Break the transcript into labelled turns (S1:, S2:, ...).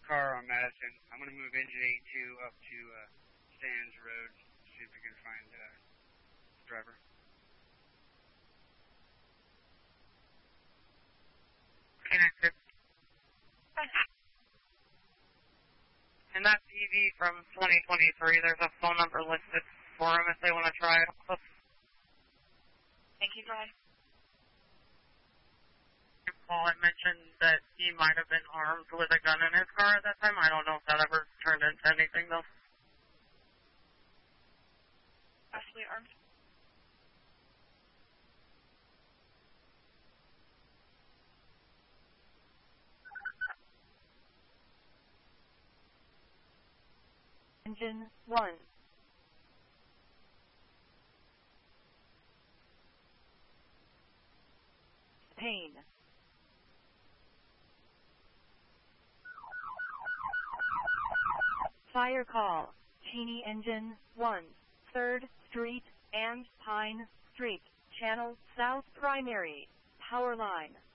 S1: car on Madison. I'm going to move engine 82 up to Sands Road, see if we can find the driver.
S2: Connected. And that's EV from 2023. There's a phone number listed for him if they want to try it.
S3: Thank you, Brian.
S2: Paul had mentioned that he might have been armed with a gun in his car at that time. I don't know if that ever turned into anything, though.
S3: Possibly armed.
S4: Engine 1. Pain. Fire call. Cheney Engine 1, 3rd Street and Pine Street, Channel South Primary, Power Line.